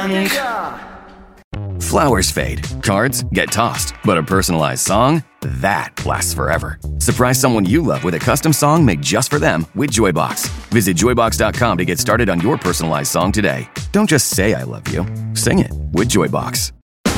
junk. Flowers fade, cards get tossed, but a personalized song, that lasts forever. Surprise someone you love with a custom song made just for them with Joybox. Visit joybox.com to get started on your personalized song today. Don't just say I love you, sing it with Joybox.